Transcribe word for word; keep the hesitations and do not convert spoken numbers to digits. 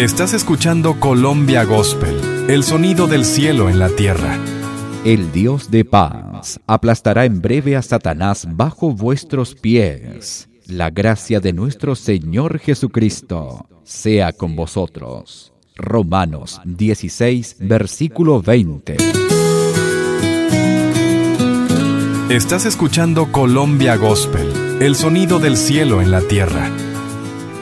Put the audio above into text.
Estás escuchando Colombia Gospel, el sonido del cielo en la tierra. El Dios de paz aplastará en breve a Satanás bajo vuestros pies. La gracia de nuestro Señor Jesucristo sea con vosotros. Romanos dieciséis, versículo veinte. Estás escuchando Colombia Gospel, el sonido del cielo en la tierra.